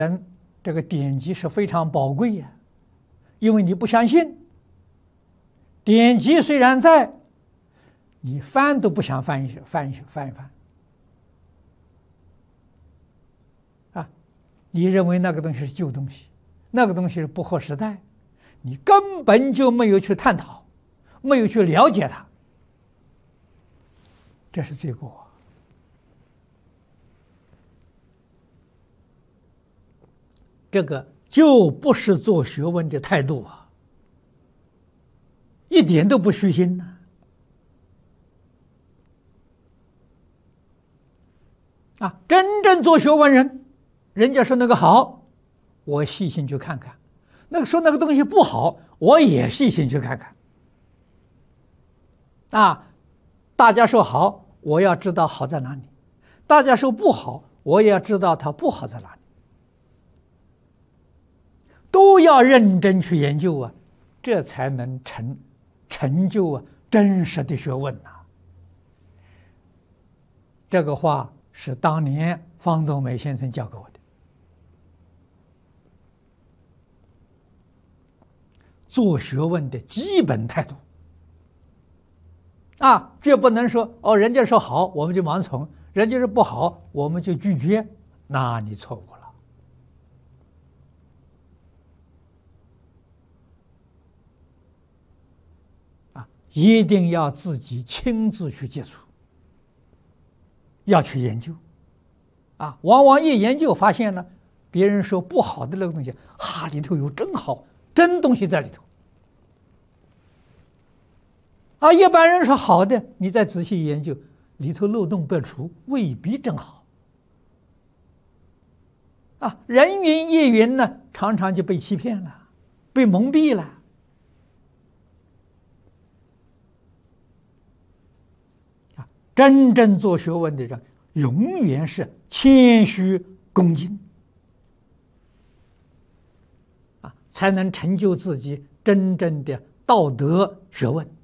人这个典籍是非常宝贵呀，因为你不相信，典籍虽然在，你翻都不想翻一翻啊！你认为那个东西是旧东西，那个东西是不合时代，你根本就没有去探讨，没有去了解它，这是罪过。这个就不是做学问的态度啊，一点都不虚心呢。真正做学问人，人家说那个好，我细心去看看；那个说那个东西不好，我也细心去看看。大家说好，我要知道好在哪里；大家说不好，我也要知道它不好在哪里。都要认真去研究啊，这才能成就真实的学问呐。这个话是当年方东美先生教给我的。做学问的基本态度绝不能说人家说好我们就盲从，人家说不好我们就拒绝，那你错误了。一定要自己亲自去接触，要去研究往往一研究发现呢，别人说不好的那个东西，里头有真好真东西在里头一般人说好的，你再仔细研究，里头漏洞百出，未必真好人云亦云呢，常常就被欺骗了，被蒙蔽了。真正做学问的人，永远是谦虚恭敬才能成就自己真正的道德学问。